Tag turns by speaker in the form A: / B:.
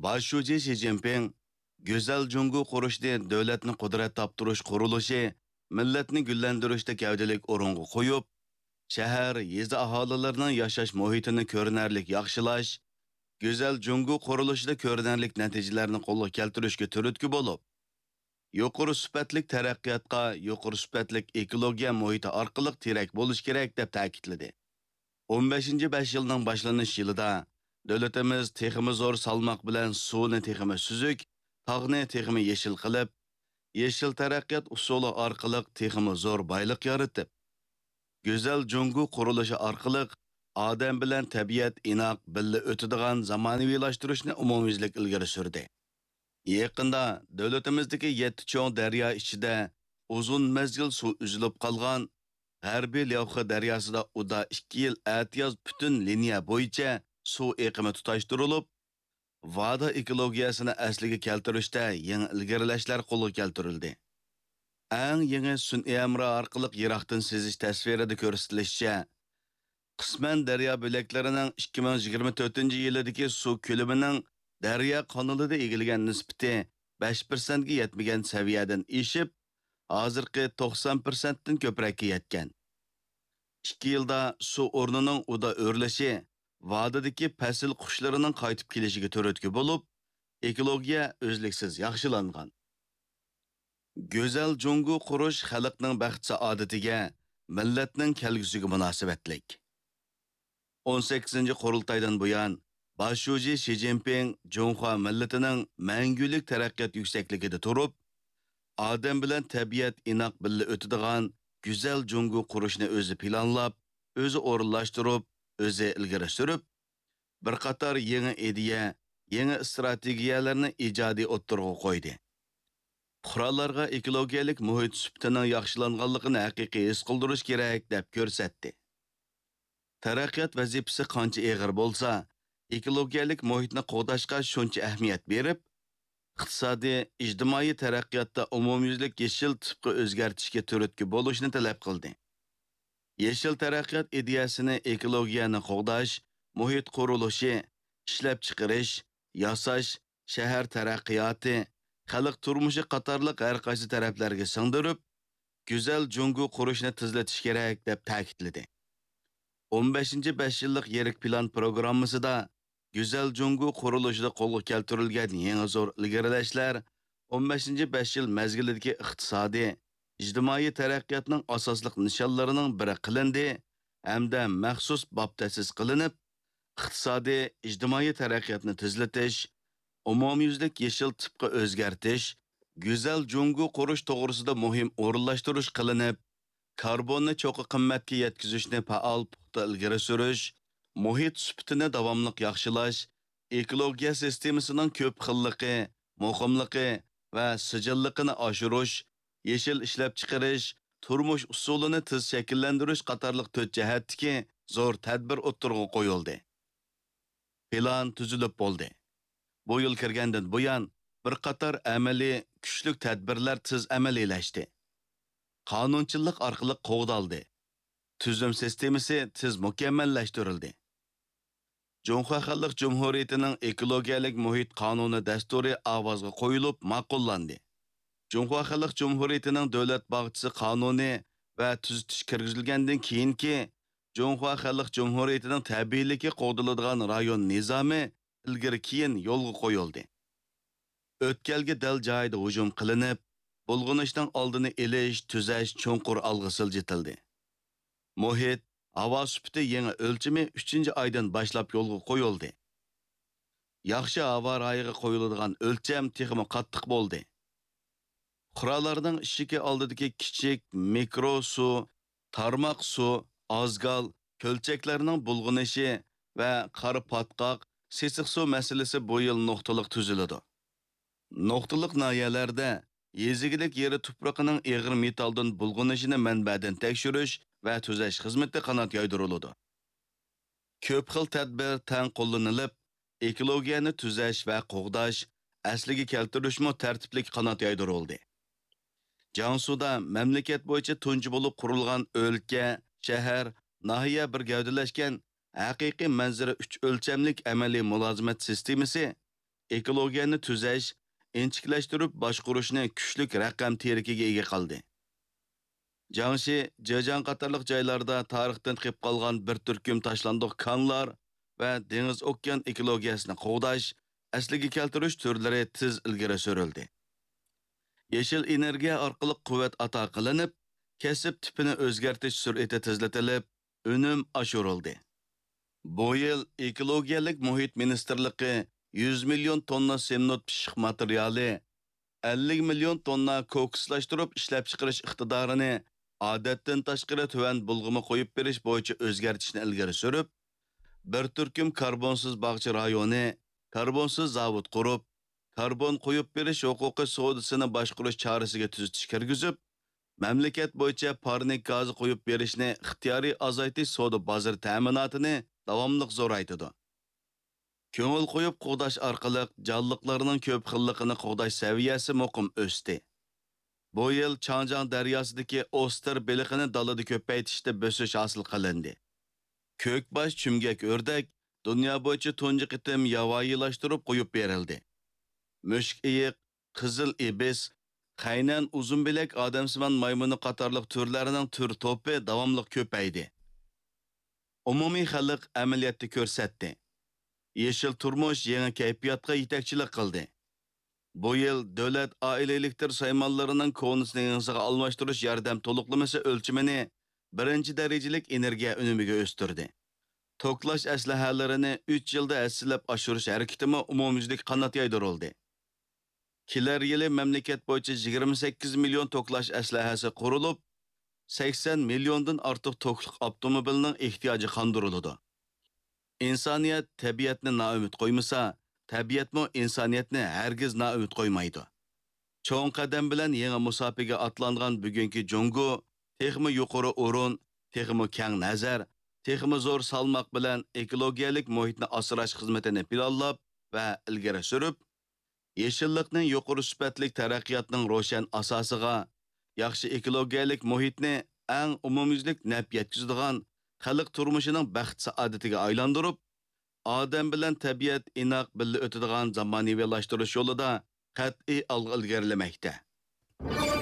A: Başçı Xi Jinping, Güzel Cungu qurishni davlatni qudrat toptirish qurilishi, millatni gullantirishda gavdalik o'ringa qo'yib, shahar, yezda aholilarining yashash muhitini ko'rinarlik yaxshilash, Güzel Cungu qurilishida ko'rinarlik natijalarni qo'lga keltirishga turtki bo'lib, yuqori sifatlik taraqqiyotga, yuqori sifatlik ekologiya muhiti orqali terak bo'lish kerak deb ta'kidladi. 15-ci 5 yılının başlanış yılında devletimiz teximi zor salmaq bilan suvni teximi süzük, tağni teximi yeşil qilib, yeşil taraqqiyot usuli orqali teximi zor bayliq yaratib, Güzel Cungu qurilishi orqali odam bilan tabiat inoq billa o'tadigan zamonaviylashtırishni umumyuzlik ilgari surdi. Yaqinda davlatimizdagi 7 cho'ng daryo ichida uzun mezgil suv uzilib qolgan G'arbiy Lyovxa daryosida uda 2 yil atiyoz butun liniya bo'yicha suv eqimi tutashtirilib, va'da ekologiyasini asliga keltirishda yangi ilgarilashlar qo'lga keltirildi. Eng yangi sun'iy amra orqali yiroqdan sezish tasvirida ko'rsatilishicha, qisman daryo bo'laklarining 2024-yildagi suv ko'lamining daryo qonunida egilgan nisbati 5% ga yetmagan saviyadan eshib, hozirgi 90% dan ko'prakka yetgan. 2 yilda suv o'rnining uda o'rlashi, va'dadagi fasil qushlarining qaytib kelishiga turtki bo'lib, ekologiya o'zliksiz yaxshilangan. Go'zal Cungu qurish xalqning baxt saodatiga, millatning kelgusiga munosabatlik. 18-ci qurultaydan buyon Başçı Xi Jinping Cunhua millatining mangulik taraqqiyot yuksakligida turib, odam bilan tabiat inoq billa o'tadigan Güzel Cungu qurishni o'zi planlab, o'zi o'rinlashtirib, o'zi ilgari surib, bir qator yangi ideya, yangi strategiyalarni ijodiy o'ttirg'a qo'ydi. Fuqarolarga ekologiyalik muhit sifatining yaxshilanganligini haqiqiy his qildirish kerak deb ko'rsatdi. Taraqqiyot vazifasi qancha og'ir bo'lsa, ekologiyalik muhitni qo'g'dashga shuncha ahamiyat berib, iqtisodiy, ijtimoiy taraqqiyotda umumyuzlik yeshil tipga o'zgartishga turtki bo'lishni talab qildi. Yeshil taraqqiyot ideyasini ekologiyani qo'g'dash, muhit qurilishi, ishlab chiqarish, yasash, shahar taraqqiyoti, xalq turmushi qatorliq har qaysi taraflarga singdirib, Güzel Cungu qurishni tezlatish kerak deb ta'kidladi. 15-ci 5 yillik yerik plan programmasida Güzel Cungu qurilishida qo'lga keltirilgan yangi zo'r ilgarilashlar 15-ci 5 yil mezgilidagi iqtisodiy, ijtimoiy taraqqiyotning asosliq nishonlarining biri qilindi hamda maxsus bob ta'sis qilinib, iqtisodiy, ijtimoiy taraqqiyotni tezlatish, umumyuzlik yeshil tipga o'zgartish, Güzel Cungu qurish to'g'risida muhim o'rinlashtirish qilinib, karbonni cho'qi qimmatga yetkazishni faol puxta ilgari surish, muhit sifatini davomli yaxshilash, ekologiya sistemasining ko'p xilligi, muhimligi va sijilligini oshirish, yeshil ishlab chiqarish, turmush usulini tez shakllantirish qatorliq 4 jihatdagi zo'r tadbir o'ttirg'a qo'yildi. Plan tuzilib bo'ldi. Bu yil kirgandan buyon bir qator amaliy, kuchli tadbirlar tez amaliylashdi. Qonunchilik orqali qo'g'daldi. Tuzum sistemasi tez mukammallashtirildi. Cunhua Xalq Cumhuriyetining ekologiyalik muhit qonuni dasturi ovozga qo'yilib ma'qullandi. Cunhua Xalq Cumhuriyetining davlat bog'chisi qonuni va tuzitish kirgizilgandan keyinki Cunhua Xalq Cumhuriyetining tabiiyligi qo'g'diladigan rayon nizomi ilgari keyin yo'lga qo'yildi. O'tkalga dal joyida hujum qilinib, bulg'unishning oldini elish, tuzash cho'nqur olg'a siljitildi. Muhit, havo sifati yangi o'lchami 3-oydan boshlab yo'lga qo'yildi. Yaxshi havo rayiga qo'yiladigan o'lcham texmi qattiq bo'ldi. Qurollarning ishiki oldidagi kichik mikro suv, tarmoq suv, ozgal, ko'lchaklarning bulg'unishi va qora patqoq, sesiq suv masalasi bu yil nuqtaliq tuziladi. Nuqtaliq nahiyalarda yezigilik yeri tuproqining eg'ir metalldan bulg'unishini manbadan tekshirish va tuzash xizmati qanot yoydiriladi. Ko'p xil tadbir tang qo'llanilib, ekologiyani tuzash va qo'g'dash, asliga keltirishmo tartiblik qanot yoydirildi. Jiangsuda mamlakat bo'yicha tunji bo'lib qurilgan o'lka, shahar, nahiya bir gavdalashgan haqiqiy manzara 3 o'lchamlik amaliy mulozimat sistemasi ekologiyani tuzash, inchiklashtirib boshqurishni kuchlik raqam terikiga ega qildi. Jiangxi, Zhejiang qatorliq joylarda tarixdan qolib qolgan bir turkum tashlandiq konlar va dengiz okean ekologiyasini qo'g'dash, asliga keltirish turlari tez ilgari surildi. Yeşil energiya orqali quvvat ato qilinib, kasb tipini o'zgartirish sur'ati tezlatilib, unum oshirildi. Bu yil ekologiyalik muhit ministerligi 100 million tonna semnot pishiq materiali, 50 million tonna kokslashtirib ishlab chiqarish iqtidorini odatdan tashqari tuvan bulg'imi qo'yib berish bo'yicha o'zgartishni ilgari surib, bir turkum karbonsiz bog'cha rayoni, karbonsiz zavod qurib, karbon qo'yib berish huquqi savdosini boshqarish chorasiga tuzitish kirgizib, mamlakat bo'yicha parnik gazi qo'yib berishni ixtiyoriy azaytish savdo bozor ta'minotini davomli zo'raytidi. Ko'ngil qo'yib qo'g'dash orqali jonliqlarning ko'p xilligini qo'g'dash saviyasi muqim o'sdi. Bu yil Changjiang daryosidagi oster beliqini dalada ko'paytirishda bosish hosil qilindi. Ko'kbash chumgak o'rdak dunyo bo'yicha tunji qitim yovvoyilashtirib qo'yib berildi. Mushuk iyiq, qizil ibis, qaynan uzun bilak odamsimon maymuni qatorliq turlarining tur to'pi davomli ko'paydi. Umumiy xalq amaliyotda ko'rsatdi. Yeşil turmush yangi kayfiyatga yetakchilik qildi. Bu yil davlat oilaliklar saymonlarining konusini yangiga almashtirish yordam to'liqlamasi o'lchimini birinchi darajalik energiya unumiga o'stirdi. Toklash aslahalarini 3 yilda asillab oshirish harakatimi umumyuzlik qanot yaydirildi. Kelar yili mamlakat bo'yicha 28 million toklash aslahasi qurilib, 80 milliondan ortiq tokliq avtomobilning ehtiyoji qondiriladi. İnsaniyat tabiatni naumid qo'ymasa, tabiatmo insoniyatni hargiz naumid qo'ymaydi. Cho'ng qadam bilan yangi musofiga atlangan bugungi Jongo, texmi yuqori o'rin, texmi keng nazar, texmi zo'r salmoq bilan ekologiyalik muhitni asrash xizmatini planlab va ilgari surib, yeshillikning yuqori sifatli taraqqiyotning ro'shan asosiga, yaxshi ekologiyalik muhitni eng umumyuzlik naf yetkazadigan xalq turmushining baxt saodatiga aylantirib, odam bilan tabiat inoq birga o'tadigan zamonaviylashtirish yo'lida qat'iy ilgarilamoqda.